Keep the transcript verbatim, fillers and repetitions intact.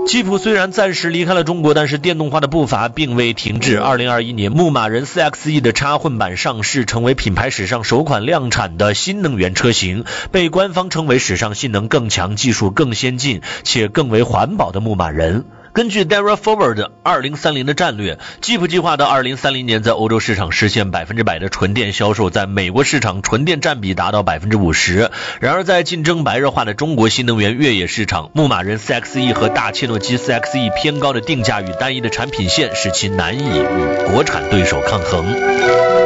吉普虽然暂时离开了中国，但是电动化的步伐并未停滞。二零二一年，牧马人 四 X E 的插混版上市，成为品牌史上首款量产的新能源车型，被官方称为史上性能更强、技术更先进且更为环保的牧马人。根据 Dara Forward 二零三零的战略，吉普计划到二零三零年在欧洲市场实现 百分之百 的纯电销售，在美国市场纯电占比达到 百分之五十。 然而在竞争白热化的中国新能源越野市场，牧马人 四 X E 和大切诺基 四 X E 偏高的定价与单一的产品线使其难以与国产对手抗衡。